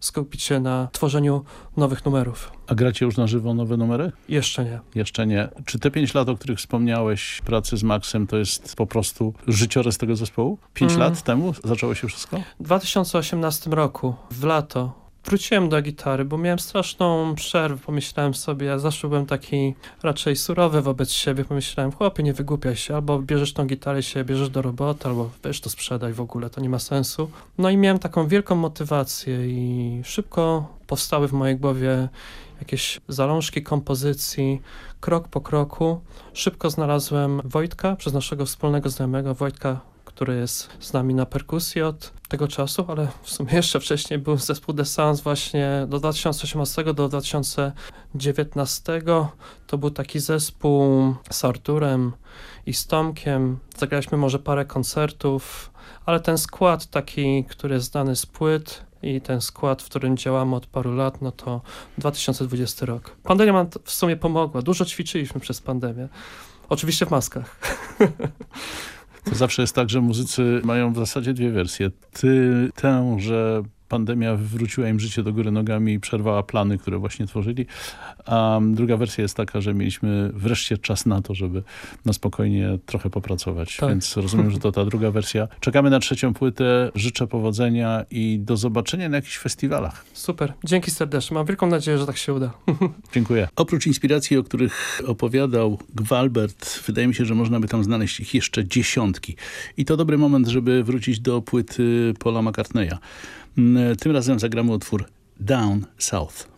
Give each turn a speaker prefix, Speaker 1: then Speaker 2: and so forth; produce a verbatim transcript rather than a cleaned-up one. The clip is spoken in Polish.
Speaker 1: skupić się na tworzeniu nowych numerów.
Speaker 2: A gracie już na żywo nowe numery?
Speaker 1: Jeszcze nie.
Speaker 2: Jeszcze nie. Czy te pięć lat, o których wspomniałeś, pracy z Maxem, to jest po prostu życiorys tego zespołu? Pięć mm. lat temu zaczęło się wszystko?
Speaker 1: W dwa tysiące osiemnastym roku, w lato, wróciłem do gitary, bo miałem straszną przerwę. Pomyślałem sobie, ja zawsze byłem taki raczej surowy wobec siebie. Pomyślałem, chłopie, nie wygłupiaj się. Albo bierzesz tą gitarę i się bierzesz do roboty, albo weź to sprzedaj w ogóle, to nie ma sensu. No i miałem taką wielką motywację i szybko powstały w mojej głowie jakieś zalążki kompozycji, krok po kroku. Szybko znalazłem Wojtka, przez naszego wspólnego znajomego Wojtka, który jest z nami na perkusji od tego czasu, ale w sumie jeszcze wcześniej był zespół The Sounds właśnie do dwa tysiące osiemnastego do dwa tysiące dziewiętnastego. To był taki zespół z Arturem i z Tomkiem. Zagraliśmy może parę koncertów, ale ten skład taki, który jest znany z płyt i ten skład, w którym działamy od paru lat, no to dwa tysiące dwudziesty rok. Pandemia nam w sumie pomogła. Dużo ćwiczyliśmy przez pandemię. Oczywiście w maskach.
Speaker 2: To zawsze jest tak, że muzycy mają w zasadzie dwie wersje. Ty tę, że pandemia wywróciła im życie do góry nogami i przerwała plany, które właśnie tworzyli. A druga wersja jest taka, że mieliśmy wreszcie czas na to, żeby na spokojnie trochę popracować. Tak. Więc rozumiem, że to ta druga wersja. Czekamy na trzecią płytę. Życzę powodzenia i do zobaczenia na jakichś festiwalach.
Speaker 1: Super. Dzięki serdecznie. Mam wielką nadzieję, że tak się uda.
Speaker 2: Dziękuję. Oprócz inspiracji, o których opowiadał Gvalbert, wydaje mi się, że można by tam znaleźć ich jeszcze dziesiątki. I to dobry moment, żeby wrócić do płyty Paula McCartneya. Tym razem zagramy utwór Down South.